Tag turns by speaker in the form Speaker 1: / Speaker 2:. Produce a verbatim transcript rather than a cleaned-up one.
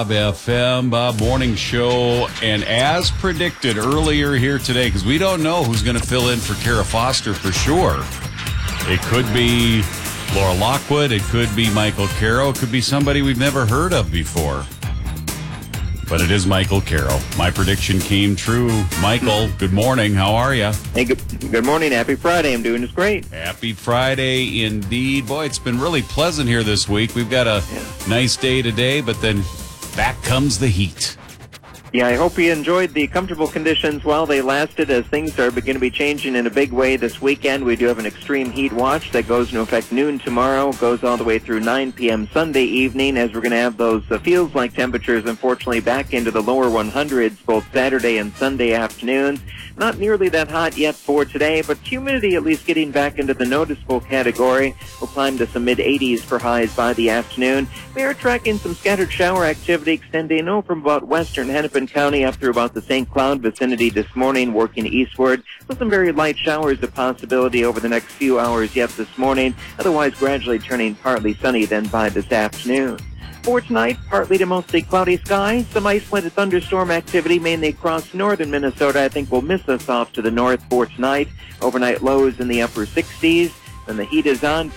Speaker 1: F M Bob Morning Show, and as predicted earlier here today, because we don't know who's going to fill in for Kara Foster for sure. It could be Laura Lockwood, it could be Michael Carroll, it could be somebody we've never heard of before. But it is Michael Carroll. My prediction came true. Michael, good morning. How are you?
Speaker 2: Hey, good, good morning. Happy Friday. I'm doing just great.
Speaker 1: Happy Friday indeed. Boy, it's been really pleasant here this week. We've got a yeah. nice day today, but then back comes the heat.
Speaker 2: Yeah, I hope you enjoyed the comfortable conditions while they lasted, as things are going to be changing in a big way this weekend. We do have an extreme heat watch that goes into effect noon tomorrow, goes all the way through nine p.m. Sunday evening, as we're going to have those uh, feels-like temperatures, unfortunately, back into the lower hundreds both Saturday and Sunday afternoons. Not nearly that hot yet for today, but humidity at least getting back into the noticeable category. We'll climb to some mid-eighties for highs by the afternoon. We are tracking some scattered shower activity extending over from about western Hennepin County up through about the Saint Cloud vicinity this morning, working eastward. With some very light showers a possibility over the next few hours yet this morning, otherwise gradually turning partly sunny then by this afternoon. For tonight, partly to mostly cloudy skies. Some isolated thunderstorm activity mainly across northern Minnesota I think will miss us off to the north for tonight. Overnight lows in the upper sixties. When the heat is on,